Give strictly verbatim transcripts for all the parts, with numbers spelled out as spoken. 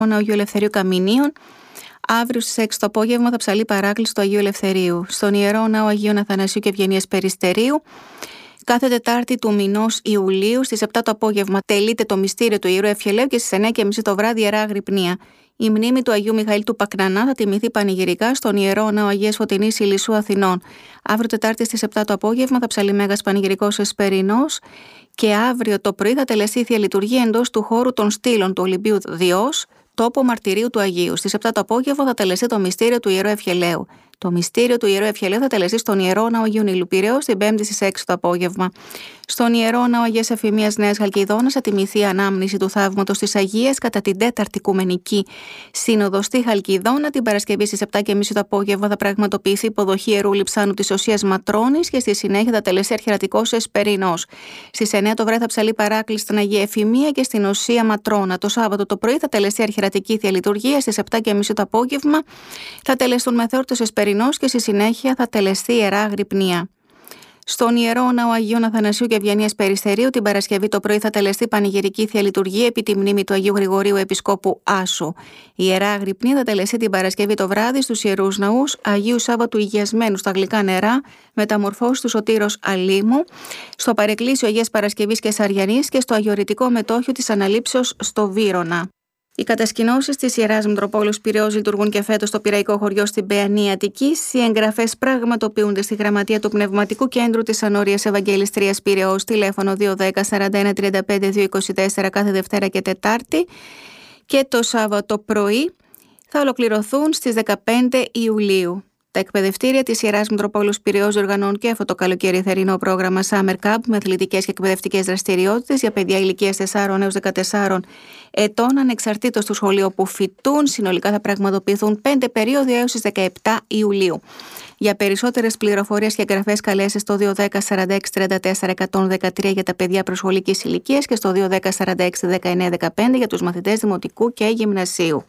Αγίου Ελευθερίου Καμινίων. Αύριο στις έξι το απόγευμα θα ψαλεί παράκληση του Αγίου Ελευθερίου. Στον Ιερό Ναό Αγίων Αθανασίου και Ευγενίας Περιστερίου, κάθε Τετάρτη του μηνός Ιουλίου, στις επτά το απόγευμα, τελείται το μυστήριο του Ιερού Ευχελαίου και στις εννιά και μισή το βράδυ Ιερά Αγρυπνία. Η μνήμη του Αγίου Μιχαήλ του Πακνανά θα τιμηθεί πανηγυρικά στον Ιερό Ναό Αγίας Φωτεινής Ηλισσού Αθηνών. Αύριο Τετάρτη στις επτά το απόγευμα θα ψαλεί Μέγας Πανηγυρικός Εσπερινός και αύριο το πρωί θα τελεστεί η Θεία Λειτουργία εντός του χώρου των στήλων του Ολυμπίου Διός, τόπο μαρτυρίου του Αγίου. Στις επτά το απόγευμα θα τελεστεί το μυστήριο του Ιερού Ευχελαίου. Το μυστήριο του Ιερού Ευχελαίου θα τελεστεί στον Ιερό Ναό Αγίου Ήλιου Πειραιώς την Πέμπτη στις έξι το απόγευμα. Στον Ιερό Ναό Αγίας Εφημίας Νέας Χαλκιδόνας θα τιμηθεί η ανάμνηση του θαύματος της Αγίας κατά την τέταρτη Οικουμενική Σύνοδο στη Χαλκιδόνα. Την Παρασκευή στις επτά και μισή το απόγευμα θα πραγματοποιηθεί υποδοχή Ιερού Λειψάνου της Οσίας Ματρώνης και στη συνέχεια θα τελεστεί αρχιερατικός Εσπερινός. Στις εννιά το βράδυ θα ψαλεί παράκληση στην Αγία Εφημία και στην Οσία Ματρώνα. Το Σάββατο το πρωί θα τελεστεί αρχιερατική Θεία Λειτουργία. Στις επτά και μισή το απόγευμα θα τελεστούν μεθόρτος Εσπερινός και στη συνέχεια θα τελεστεί Ιερά Αγρυπνία. Στον Ιερό Ναό Αγίων Αθανασίου και Ευγενίας Περιστερίου την Παρασκευή το πρωί θα τελεστεί πανηγυρική Θεία Λειτουργία επί τη μνήμη του Αγίου Γρηγορίου Επισκόπου Άσου. Η Ιερά Αγρυπνία θα τελεστεί την Παρασκευή το βράδυ στους Ιερούς Ναούς Αγίου Σάββατου Υγιασμένου στα γλυκά νερά, μεταμορφώσεις του Σωτήρος Αλίμου, στο Παρεκκλήσιο Αγίας Παρασκευής και Σαριανής και στο Αγιορητικό Μετόχιο της Αναλήψεως στο Βύρωνα. Οι κατασκηνώσεις της Ιεράς Μητροπόλεως Πειραιώς λειτουργούν και φέτος στο Πειραϊκό Χωριό στην Παιανία Αττικής. Οι εγγραφές πραγματοποιούνται στη Γραμματεία του Πνευματικού Κέντρου της Ανώριας Ευαγγελιστρίας Πειραιώς, τηλέφωνο δύο ένα μηδέν σαράντα ένα τριάντα πέντε διακόσια είκοσι τέσσερα κάθε Δευτέρα και Τετάρτη. Και το Σάββατο πρωί θα ολοκληρωθούν στις δεκαπέντε Ιουλίου. Τα εκπαιδευτήρια της Ιεράς Μητροπόλεως Πειραιώς διοργανώνουν και αυτό το καλοκαίρι θερινό πρόγραμμα Summer Camp με αθλητικές και εκπαιδευτικές δραστηριότητες για παιδιά ηλικίας τεσσάρων έως δεκατεσσάρων ετών, ανεξαρτήτως του σχολείου που φοιτούν. Συνολικά θα πραγματοποιηθούν πέντε περίοδοι έως τις δεκαεπτά Ιουλίου. Για περισσότερες πληροφορίες και εγγραφές καλέστε στο δύο ένα μηδέν σαράντα έξι τριάντα τέσσερα εκατόν δεκατρία για τα παιδιά προσχολικής ηλικίας και στο δύο ένα μηδέν σαράντα έξι δεκαεννέα δεκαπέντε για τους μαθητές δημοτικού και γυμνασίου.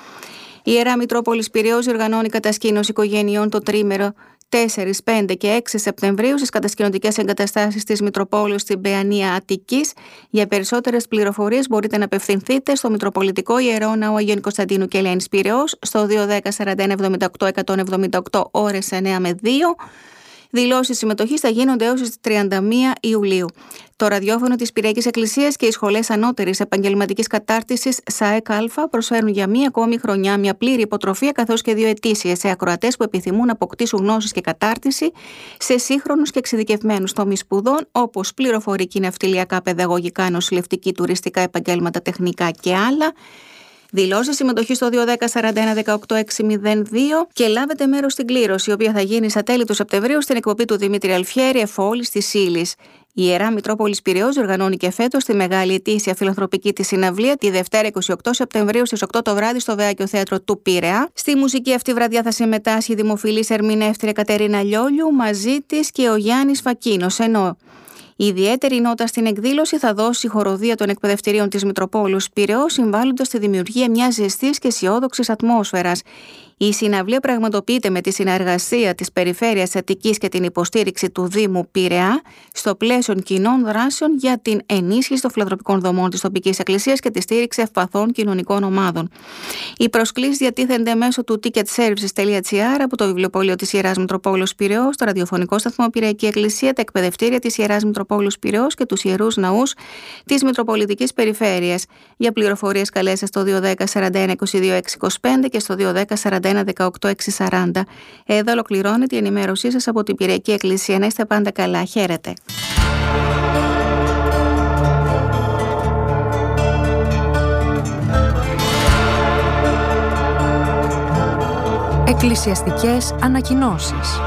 Η Ιερά Μητρόπολης Πειραιώς διοργανώνει κατασκήνωση οικογενειών το τρίμερο τέσσερα, πέντε και έξι Σεπτεμβρίου στις κατασκηνωτικές εγκαταστάσεις της Μητροπόλεως στην Παιανία Αττικής. Για περισσότερες πληροφορίες μπορείτε να απευθυνθείτε στο Μητροπολιτικό Ιερό Ναό Αγίων Κωνσταντίνου και Ελένης Πειραιώς στο δύο ένα μηδέν σαράντα ένα εβδομήντα οκτώ εκατόν εβδομήντα οκτώ ώρες εννέα με δύο. Δηλώσεις συμμετοχής θα γίνονται έως τις τριάντα μία Ιουλίου. Το ραδιόφωνο της Πειραϊκής Εκκλησίας και οι σχολές ανώτερης επαγγελματικής κατάρτισης ΣΑΕΚ Α προσφέρουν για μία ακόμη χρονιά μια πλήρη υποτροφία καθώς και δύο ετήσιες σε ακροατές που επιθυμούν να αποκτήσουν γνώσεις και κατάρτιση σε σύγχρονους και εξειδικευμένους τομείς σπουδών όπως πληροφορική, ναυτιλιακά, παιδαγωγικά, νοσηλευτική, τουριστικά επαγγέλματα, τεχνικά και άλλα. Δηλώσεις συμμετοχή στο δύο ένα μηδέν σαράντα ένα δεκαοκτώ έξι μηδέν δύο και λάβετε μέρος στην κλήρωση, η οποία θα γίνει στα τέλη του Σεπτεμβρίου στην εκπομπή του Δημήτρη Αλφιέρη, Εφόλης της Ήλης. Η Ιερά Μητρόπολης Πειραιώς οργανώνει και φέτος τη μεγάλη ετήσια φιλανθρωπική της συναυλία τη Δευτέρα είκοσι οκτώ Σεπτεμβρίου στις οκτώ το βράδυ στο Βεάκιο Θέατρο του Πειραιά. Στη μουσική αυτή βραδιά θα συμμετάσχει η δημοφιλής ερμηνεύτρια Κατερίνα Λιόλιου, μαζί της και ο Γιάννης Φακίνος, ενώ η ιδιαίτερη νότα στην εκδήλωση θα δώσει η χοροδία των εκπαιδευτηρίων της Μητροπόλεως Πειραιώς, συμβάλλοντας στη δημιουργία μιας ζεστής και αισιόδοξης ατμόσφαιρας. Η συναυλία πραγματοποιείται με τη συνεργασία της Περιφέρειας Αττικής και την υποστήριξη του Δήμου Πειραιά στο πλαίσιο κοινών δράσεων για την ενίσχυση των φιλανθρωπικών δομών της τοπικής εκκλησίας και τη στήριξη ευπαθών κοινωνικών ομάδων. Οι προσκλήσεις διατίθενται μέσω του ticketservices τελεία gr από το βιβλιοπωλείο της Ιεράς Μητροπόλεως Πειραιώς, το ραδιοφωνικό σταθμό Πειραϊκή Εκκλησία, τα εκπαιδευτήρια της Ιεράς Μητροπόλεως Πειραιώς και τους Ιερούς Ναούς της Μητροπολιτικής Περιφέρειας. Για πληροφορίες καλέστε στο δύο ένα μηδέν σαράντα ένα είκοσι δύο έξι είκοσι πέντε και στο δύο ένα μηδέν σαράντα ένα δεκαοκτώ έξι σαράντα. Εδώ ολοκληρώνεται η ενημέρωσή σας από την Πειραϊκή Εκκλησία. Να είστε πάντα καλά. Χαίρετε. Εκκλησιαστικές ανακοινώσεις.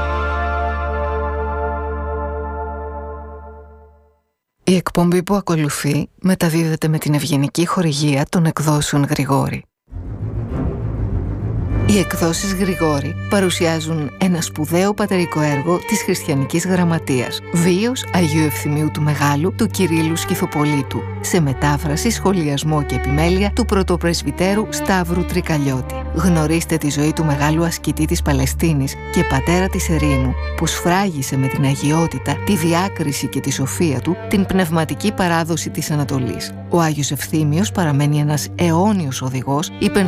Η εκπομπή που ακολουθεί μεταδίδεται με την ευγενική χορηγία των εκδόσεων Γρηγόρη. Οι εκδόσεις Γρηγόρη παρουσιάζουν ένα σπουδαίο πατερικό έργο της Χριστιανικής Γραμματείας, βίος Αγίου Ευθυμίου του Μεγάλου του Κυρίλλου Σκυθοπολίτου, σε μετάφραση, σχολιασμό και επιμέλεια του πρωτοπρεσβυτέρου Σταύρου Τρικαλιώτη. γνωρίστε τη ζωή του μεγάλου ασκητή της Παλαιστίνης και πατέρα της ερήμου, που σφράγισε με την αγιότητα, τη διάκριση και τη σοφία του την πνευματική παράδοση της Ανατολής. Ο Άγιος Ευθύμιος παραμένει ένας αιώνιος οδηγός,